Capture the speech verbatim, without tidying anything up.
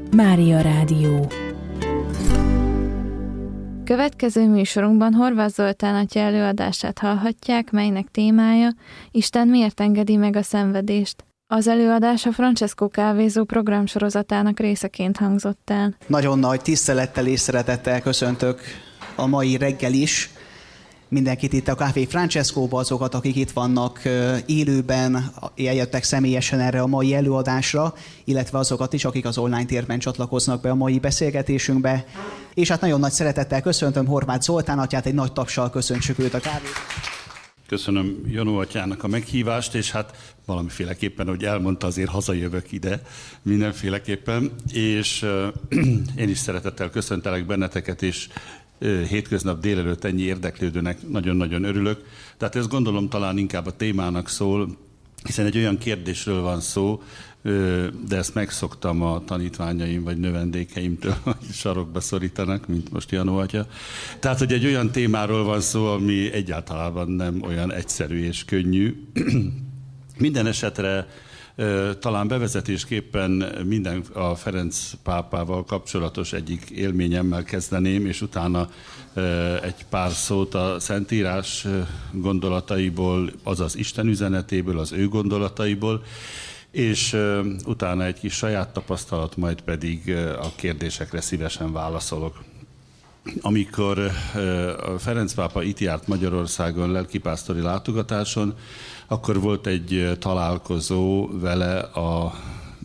Mária Rádió. Következő műsorunkban Horváth Zoltán atya előadását hallhatják, melynek témája Isten miért engedi meg a szenvedést. Az előadás a Francesco Kávézó programsorozatának részeként hangzott el. Nagyon nagy tisztelettel és szeretettel köszöntök a mai reggel is mindenkit itt a Café Francescóba, azokat, akik itt vannak élőben, eljöttek személyesen erre a mai előadásra, illetve azokat is, akik az online térben csatlakoznak be a mai beszélgetésünkbe. És hát nagyon nagy szeretettel köszöntöm Horváth Zoltán atyát, egy nagy tapssal köszöntsük őt a kávét. Köszönöm Janó atyának a meghívást, és hát valamiféleképpen, hogy elmondta, azért hazajövök ide mindenféleképpen, és uh, én is szeretettel köszöntelek benneteket, és uh, hétköznap délelőtt ennyi érdeklődőnek nagyon-nagyon örülök. Tehát ezt gondolom talán inkább a témának szól, hiszen egy olyan kérdésről van szó, de ezt megszoktam a tanítványaim vagy növendékeimtől, hogy sarokba szorítanak, mint most Janó atya. Tehát, hogy egy olyan témáról van szó, ami egyáltalán nem olyan egyszerű és könnyű. Minden esetre talán bevezetésképpen minden a Ferenc pápával kapcsolatos egyik élményemmel kezdeném, és utána egy pár szót a Szentírás gondolataiból, azaz Isten üzenetéből, az ő gondolataiból, és uh, utána egy kis saját tapasztalat, majd pedig uh, a kérdésekre szívesen válaszolok. Amikor uh, a Ferenc pápa itt járt Magyarországon lelkipásztori látogatáson, akkor volt egy uh, találkozó vele a